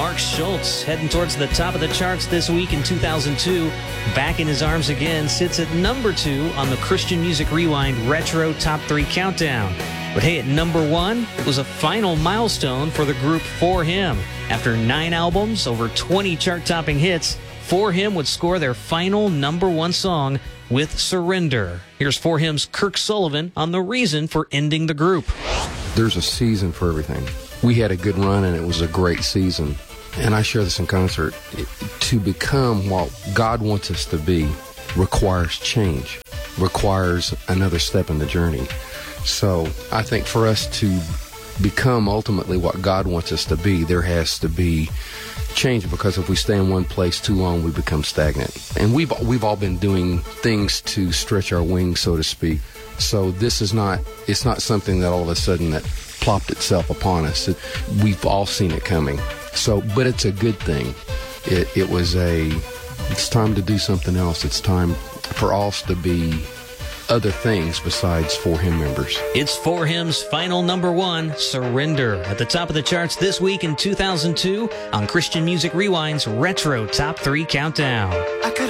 Mark Schultz heading towards the top of the charts this week in 2002. Back in His Arms Again sits at number 2 on the Christian Music Rewind Retro Top 3 Countdown. But hey, at number 1, it was a final milestone for the group For Him. After 9 albums, over 20 chart-topping hits, For Him would score their final number 1 song with Surrender. Here's For Him's Kirk Sullivan on the reason for ending the group. There's a season for everything. We had a good run, and it was a great season. And I share this in concert. To become what God wants us to be requires change, requires another step in the journey. So I think for us to become ultimately what God wants us to be, there has to be change, because if we stay in one place too long, we become stagnant. And we've all been doing things to stretch our wings, so to speak. So this is not, it's not something that all of a sudden that plopped itself upon us. We've all seen it coming. So, but it's a good thing. It's time to do something else. It's time for us to be other things besides For Him members. It's For Him's final number 1, Surrender, at the top of the charts this week in 2002 on Christian Music Rewind's Retro Top 3 Countdown.